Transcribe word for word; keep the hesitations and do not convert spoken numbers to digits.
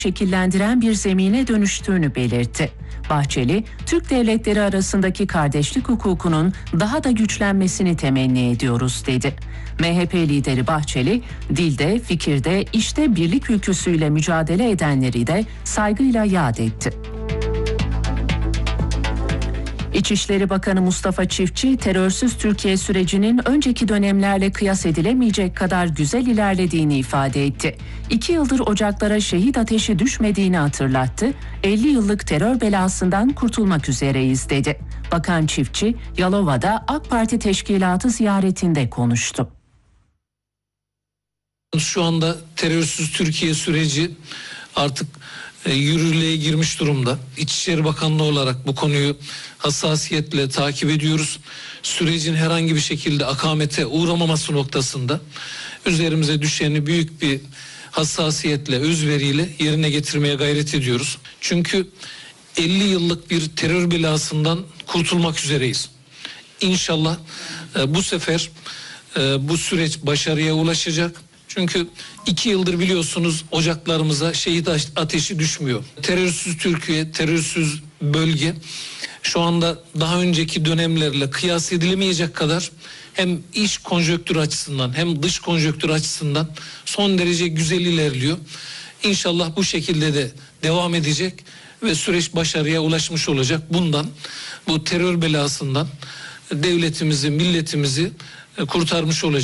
şekillendiren bir zemine dönüştüğünü belirtti. Bahçeli, Türk devletleri arasındaki kardeşlik hukukunun daha da güçlenmesini temenni ediyoruz dedi. M H P lideri Bahçeli, dilde, fikirde, işte birlik ülküsüyle mücadele edenleri de saygıyla yad etti. İçişleri Bakanı Mustafa Çiftçi, terörsüz Türkiye sürecinin önceki dönemlerle kıyas edilemeyecek kadar güzel ilerlediğini ifade etti. İki yıldır ocaklara şehit ateşi düşmediğini hatırlattı. elli yıllık terör belasından kurtulmak üzereyiz dedi. Bakan Çiftçi, Yalova'da AK Parti teşkilatı ziyaretinde konuştu. Şu anda terörsüz Türkiye süreci artık e, yürürlüğe girmiş durumda. İçişleri Bakanlığı olarak bu konuyu hassasiyetle takip ediyoruz. Sürecin herhangi bir şekilde akamete uğramaması noktasında üzerimize düşeni büyük bir hassasiyetle, özveriyle yerine getirmeye gayret ediyoruz. Çünkü elli yıllık bir terör belasından kurtulmak üzereyiz. İnşallah e, bu sefer e, bu süreç başarıya ulaşacak. Çünkü iki yıldır biliyorsunuz ocaklarımıza şehit ateşi düşmüyor. Terörsüz Türkiye, terörsüz bölge şu anda daha önceki dönemlerle kıyas edilemeyecek kadar hem iç konjonktür açısından hem dış konjonktür açısından son derece güzel ilerliyor. İnşallah bu şekilde de devam edecek ve süreç başarıya ulaşmış olacak. Bundan, bu terör belasından devletimizi, milletimizi kurtarmış olacak.